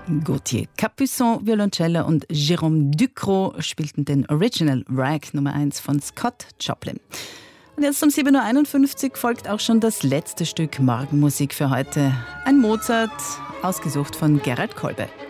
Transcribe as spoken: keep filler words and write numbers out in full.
Gauthier Capuçon, Violoncella und Jérôme Ducrot spielten den Original Rag Nummer eins von Scott Joplin. Und jetzt um sieben Uhr einundfünfzig folgt auch schon das letzte Stück Morgenmusik für heute. Ein Mozart, ausgesucht von Gerald Kolbe.